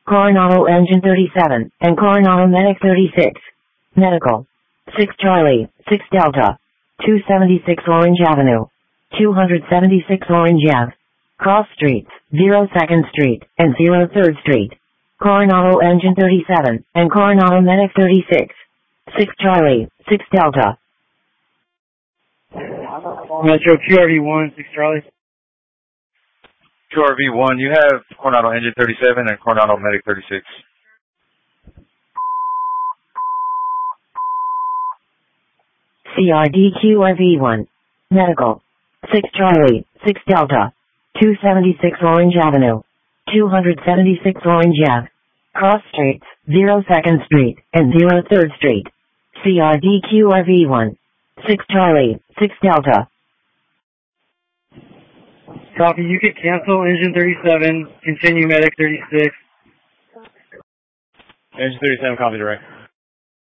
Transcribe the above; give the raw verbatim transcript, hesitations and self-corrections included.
Coronado Engine thirty-seven, and Coronado Medic thirty-six. Medical. six Charlie, six Delta. two seventy-six Orange Avenue. two seventy-six Orange Ave. Cross Streets, zero second Street, and zero third Street. Coronado Engine thirty-seven, and Coronado Medic thirty-six. six Charlie, six Delta. Metro Q R V one, six Charlie. Q R V one, you have Coronado Engine thirty-seven and Coronado Medic thirty-six. C R D Q R V one. Medical. six Charlie, six Delta. two seventy-six Orange Avenue. two seventy-six Orange Ave. Cross Streets, zero second Street, and zero third Street. C R D Q R V one. six Charlie, six Delta. Copy, you could cancel Engine thirty-seven, continue Medic thirty-six. Engine thirty-seven, copy direct.